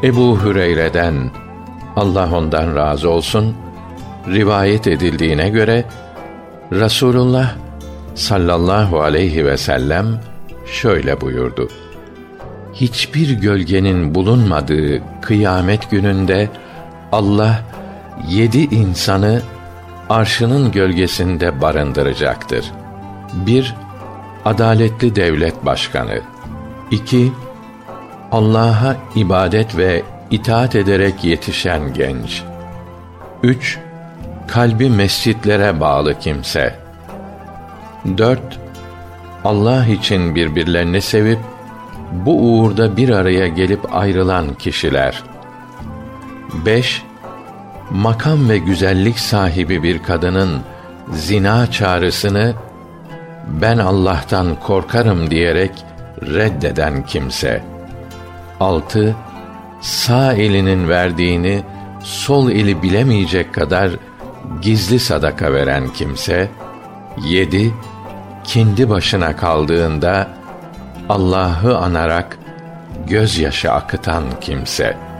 Ebu Hüreyre'den, Allah ondan razı olsun, rivayet edildiğine göre Resulullah sallallahu aleyhi ve sellem şöyle buyurdu: hiçbir gölgenin bulunmadığı kıyamet gününde Allah 7 insanı arşının gölgesinde barındıracaktır. 1. Adaletli devlet başkanı. 2. Allah'a ibadet ve itaat ederek yetişen genç. 3. Kalbi mescitlere bağlı kimse. 4. Allah için birbirlerini sevip bu uğurda bir araya gelip ayrılan kişiler. 5. Makam ve güzellik sahibi bir kadının zina çağrısını "Ben Allah'tan korkarım" diyerek reddeden kimse. 6. Sağ elinin verdiğini sol eli bilemeyecek kadar gizli sadaka veren kimse. 7. Kendi başına kaldığında Allah'ı anarak gözyaşı akıtan kimse.